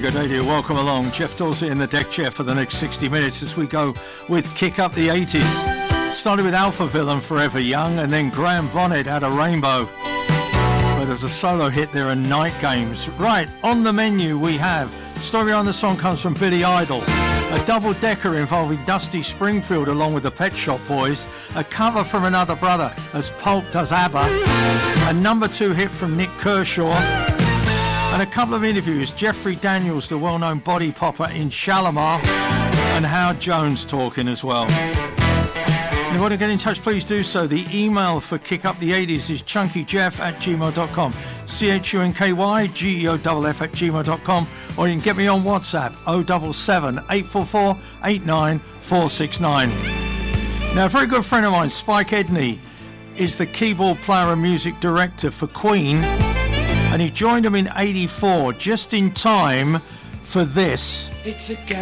good day to you. Welcome along. Jeff Dorsey in the deck chair for the next 60 minutes as we go with Kick Up the 80s. Started with Alphaville and Forever Young, and then Graham Bonnet had a Rainbow. Where there's a solo hit there and Night Games. Right, on the menu we have story on the song comes from Billy Idol. A double-decker involving Dusty Springfield along with the Pet Shop Boys. A cover from Another Brother as Pulp does ABBA. A number 2 hit from Nick Kershaw. And a couple of interviews. Jeffrey Daniels, the well-known body popper in Shalimar. And Howard Jones talking as well. If you want to get in touch, please do so. The email for Kick Up the 80s is chunkyjeff@gmail.com. CHUNKYGEOFF@gmail.com. Or you can get me on WhatsApp 077 844 89469. Now, a very good friend of mine, Spike Edney, is the keyboard player and music director for Queen, and he joined them in '84 just in time for this. It's a